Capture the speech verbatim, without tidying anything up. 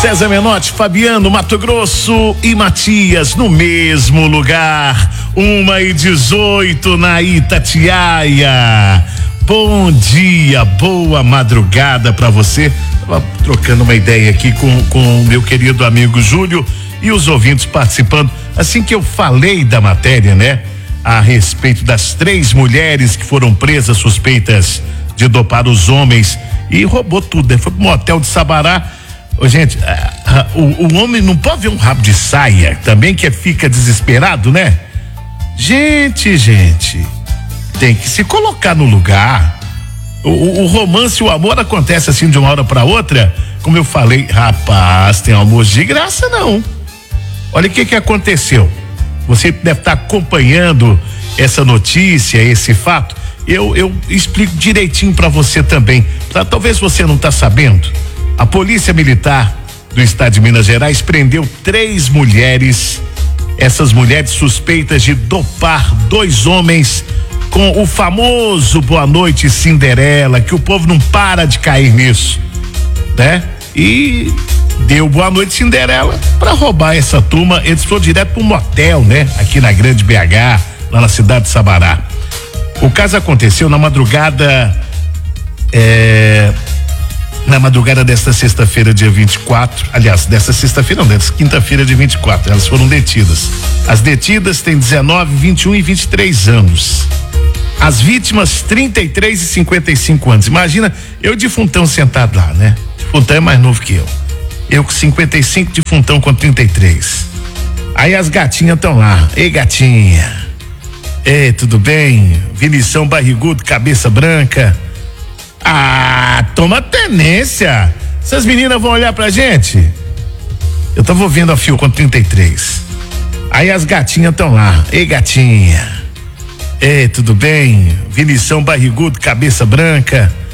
César Menotti, Fabiano, Mato Grosso e Matias no mesmo lugar. Uma e dezoito na Itatiaia. Bom dia, boa madrugada pra você. Tava trocando uma ideia aqui com com o meu querido amigo Júlio e os ouvintes participando. Assim que eu falei da matéria, né? A respeito das três mulheres que foram presas suspeitas de dopar os homens e roubou tudo, né? Foi pro motel de Sabará. Ô, gente, a, a, o, o homem não pode ver um rabo de saia também que fica desesperado, né? Gente, gente, tem que se colocar no lugar. O, o, o romance, o amor acontece assim de uma hora para outra. Como eu falei, rapaz, tem almoço de graça não. Olha o que que aconteceu. Você deve estar acompanhando essa notícia, esse fato. Eu, eu explico direitinho para você também. Pra, talvez você não tá sabendo. A Polícia Militar do Estado de Minas Gerais prendeu três mulheres. Essas mulheres suspeitas de dopar dois homens com o famoso Boa Noite Cinderela, que o povo não para de cair nisso, né? E deu Boa Noite Cinderela para roubar essa turma. Eles foram direto para um motel, né? Aqui na Grande B H, lá na cidade de Sabará. O caso aconteceu na madrugada, é, na madrugada desta sexta-feira, dia vinte e quatro. Aliás, dessa sexta-feira não, dessa quinta-feira, dia vinte e quatro. Elas foram detidas. As detidas têm dezenove, vinte e um e vinte e três anos. As vítimas, trinta e três e cinquenta e cinco anos. Imagina, eu defuntão sentado lá, né? Defuntão é mais novo que eu. Eu com cinquenta e cinco, defuntão com trinta e três. Aí as gatinhas estão lá. Ei, gatinha. Ei, tudo bem? Vinição barrigudo, cabeça branca. Ah, toma tenência. Essas meninas vão olhar pra gente? Eu tava ouvindo a fio com trinta e três. Aí as gatinhas estão lá. Ei, gatinha. Ei, tudo bem? Vinição barrigudo, cabeça branca.